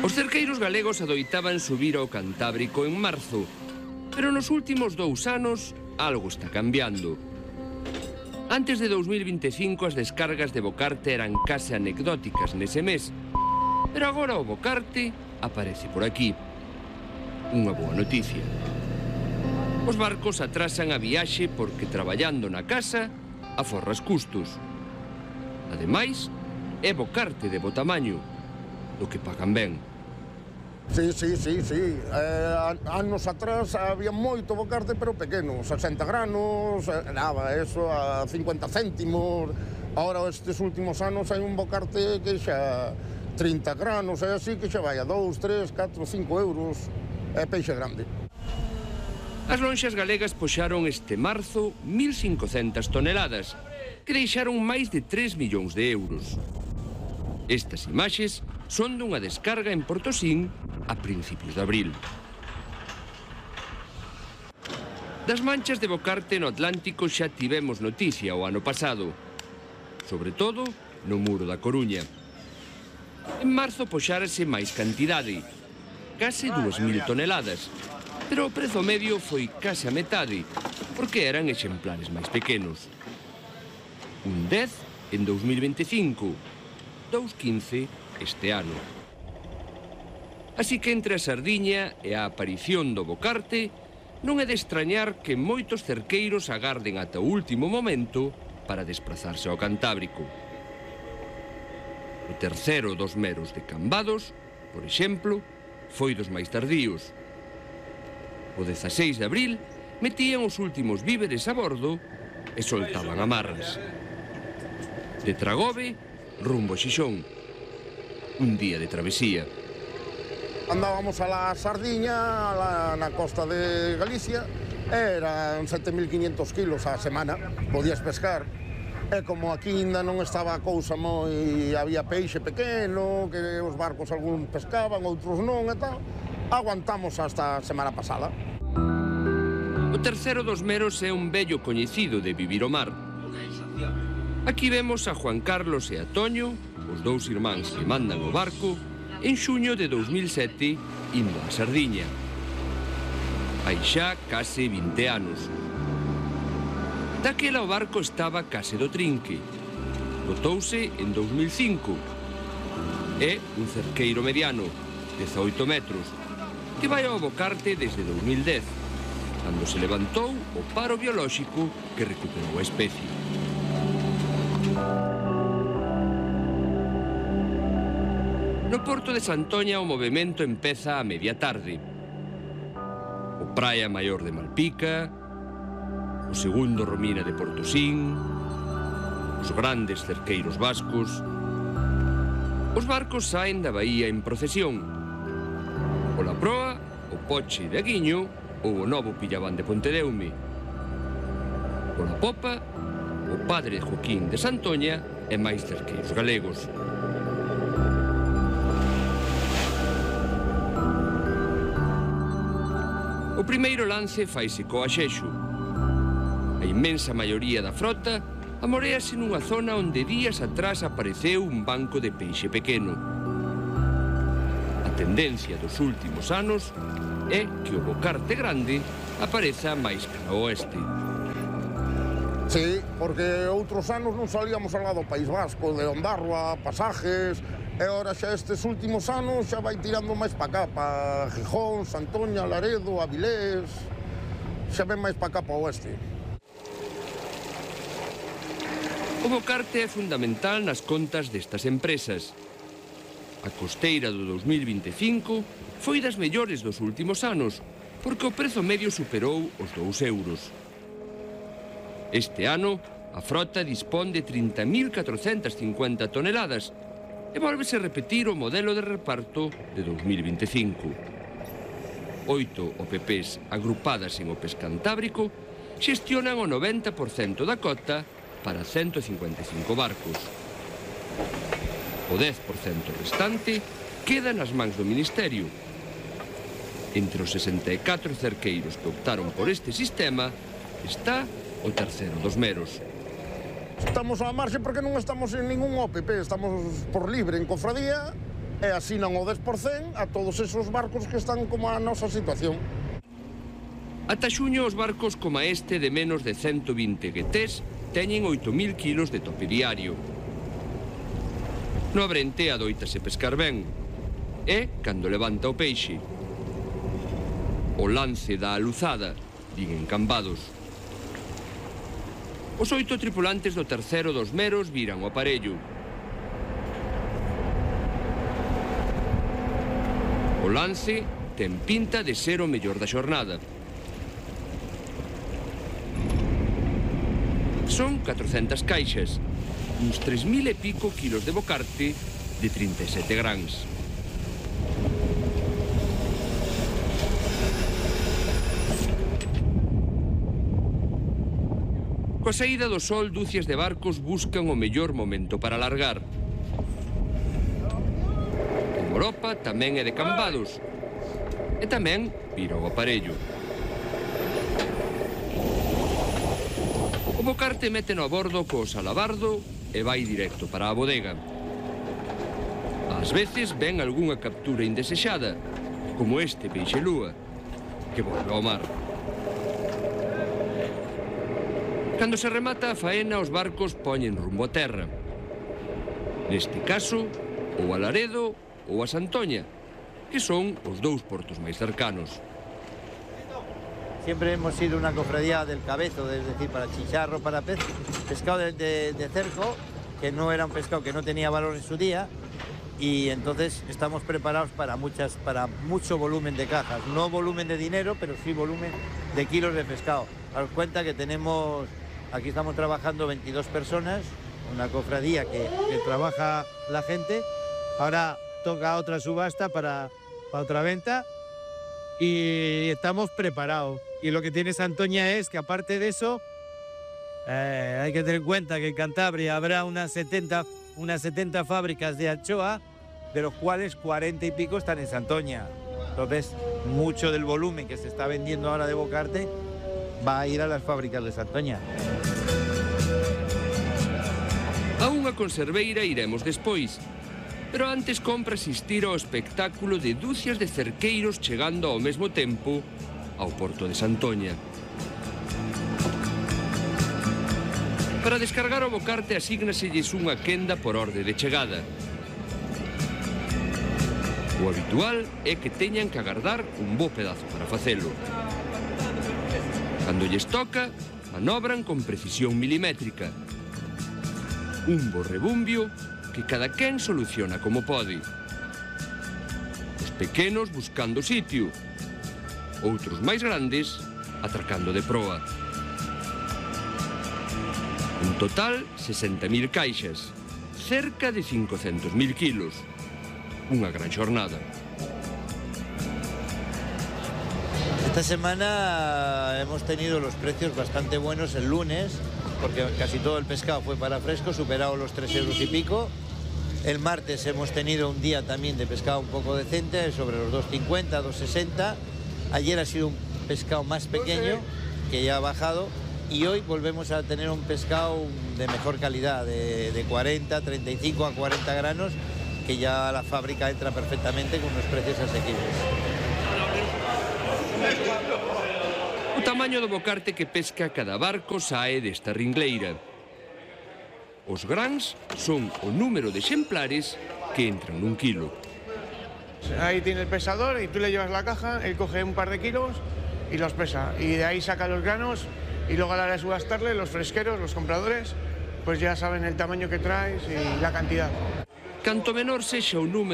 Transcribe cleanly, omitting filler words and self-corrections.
Os cerqueiros galegos adoitaban subir ao Cantábrico en marzo, pero nos últimos 2 anos algo está cambiando. Antes de 2025 as descargas de Bocarte eran case anecdóticas nese mes, pero agora o Bocarte aparece por aquí. Unha boa noticia. Os barcos atrasan a viaxe porque traballando na casa aforras custos. Ademais, é Bocarte de bo tamaño, do que pagan ben. Sí. Anos atrás había moito Bocarte, pero pequeno, 60 granos, nada, eso, a 50 céntimos. Ahora, estes últimos anos, hai un Bocarte que xa 30 granos, é así, que xa vai a 2, 3, 4, 5 euros. É peixe grande. As lonxas galegas poxaron este marzo 1.500 toneladas, que deixaron máis de 3 millóns de euros. Estas imaxes son dunha descarga en Portosín a principios de abril. Das manchas de Bocarte no Atlántico xa tivemos noticia o ano pasado, sobre todo no Muro da Coruña. En marzo poxárase máis cantidade, case 2.000 toneladas, pero o prezo medio foi case a metade, porque eran exemplares máis pequenos. Un 10 en 2025, 2,15 este ano. Así que entre a sardiña e a aparición do Bocarte, non é de extrañar que moitos cerqueiros agarden ata o último momento para desplazarse ao Cantábrico. O terceiro dos meros de Cambados, por exemplo, foi dos máis tardíos. O 16 de abril metían os últimos víveres a bordo e soltaban amarras. De Tragove, rumbo a Xixón. Un día de travesía. Andábamos a la Sardiña, na costa de Galicia, eran 7.500 kilos a semana, podías pescar. E como aquí ainda non estaba a cousa moi, había peixe pequeno, que os barcos algún pescaban, outros non e tal, aguantamos hasta a semana pasada. O terceiro dos meros é un vello coñecido de vivir o mar. Aquí vemos a Juan Carlos e a Toño, os dous irmáns que mandan o barco, en xuño de 2007, indo a Sardiña. Hai xa case 20 anos. Daquela o barco estaba case do trinque. Botouse en 2005. É un cerqueiro mediano, 18 metros, que vai ao Bocarte desde 2010, cando se levantou o paro biolóxico que recuperou a especie. No porto de Santoña o movimento empeza a media tarde. O Praia Maior de Malpica, o segundo Romina de Portosín, os grandes cerqueiros vascos. Os barcos saen da baía en procesión. Pola proa, o Poche de Aguiño ou o novo Pillabán de Pontedeume. Pola popa, o Padre Joaquín de Santoña e máis cerqueiros galegos. O primeiro lance faise co Axexo. A inmensa maioría da frota amoréase nunha zona onde días atrás apareceu un banco de peixe pequeno. A tendencia dos últimos anos é que o Bocarte grande apareza máis cara ao oeste. Sí, porque outros anos non salíamos ao lado do País Vasco, de Ondarroa, Pasajes, e ora xa estes últimos anos xa vai tirando máis pa cá, pa Gijón, Santoña, Laredo, Avilés, xa ven máis pa cá pa oeste. O Bocarte é fundamental nas contas destas empresas. A costeira do 2025 foi das mellores dos últimos anos, porque o prezo medio superou os 2 euros. Este ano, a frota dispón de 30.450 toneladas e volvese a repetir o modelo de reparto de 2025. 8 OPPs agrupadas en o Pescantábrico xestionan o 90% da cota para 155 barcos. O 10% restante queda nas mans do Ministerio. Entre os 64 cerqueiros que optaron por este sistema está o terceiro dos meros. Estamos á marxe porque non estamos en ningún OPP, estamos por libre en cofradía e asinan o 10% a todos esos barcos que están como a nosa situación. Ata xuño os barcos como este de menos de 120 guetés teñen 8.000 kilos de tope diario. No Abrente adoítase pescar ben, é cando levanta o peixe. O lance da aluzada, din en Cambados. Os 8 tripulantes do terceiro dos Meros viran o aparello. O lance ten pinta de ser o mellor da xornada. Son 400 caixas, uns 3.000 e pico kilos de bocarte de 37 grans. Coa saída do sol, dúcias de barcos buscan o mellor momento para largar. En Europa tamén é de Cambados, e tamén vira o aparello. O bocarte méteno a bordo co salabardo e vai directo para a bodega. Ás veces ven algunha captura indesexada, como este peixe lúa, que volve ao mar. Cando se remata a faena, os barcos poñen rumbo a terra. Neste caso, ou a Laredo ou a Santoña, que son os dous portos máis cercanos. Siempre hemos sido una cofradía del cabezo, es decir, para chicharro, para pez, pescado de cerco, que no era un pescado que no tenía valor en su día, y entonces estamos preparados para mucho volumen de cajas, no volumen de dinero, pero sí volumen de kilos de pescado. Daos cuenta que aquí estamos trabajando 22 personas, una cofradía que trabaja la gente, ahora toca otra subasta para otra venta, y estamos preparados. Y lo que tiene Santoña es que, aparte de eso, hay que tener en cuenta que en Cantabria habrá unas 70 fábricas de anchoa, de los cuales 40 y pico están en Santoña. Entonces, mucho del volumen que se está vendiendo ahora de bocarte va a ir a las fábricas de Santoña. A unha conserveira iremos despois, pero antes compra asistir ao espectáculo de dúcias de cerqueiros chegando ao mesmo tempo ao porto de Santoña. Para descargar o bocarte asígnaselles unha quenda por orde de chegada. O habitual é que teñan que agardar un bo pedazo para facelo. Cando lles toca, manobran con precisión milimétrica. Un bo rebumbio que cada quen soluciona como pode. Os pequenos buscando sitio, outros máis grandes atracando de proa. En total, 60.000 caixas, cerca de 500.000 kilos. Unha gran xornada. Esta semana hemos tenido los precios bastante buenos el lunes, porque casi todo el pescado fue para fresco, superado los 3 euros y pico. El martes hemos tenido un día también de pescado un poco decente, sobre los 2,50, 2,60. Ayer ha sido un pescado más pequeño, que ya ha bajado, y hoy volvemos a tener un pescado de mejor calidad, de 40, 35 a 40 granos, que ya la fábrica entra perfectamente con unos precios asequibles. O tamaño do bocarte que pesca cada barco sae desta ringleira. Os grans son o número de exemplares que entran nun kilo. Ahí tiene el pesador y tú le llevas la caja, él coge un par de kilos y los pesa. Y de ahí saca los granos y luego a la hora de subastarle, los fresqueros, los compradores, pues ya saben el tamaño que traes y la cantidad. Canto menor sexa o número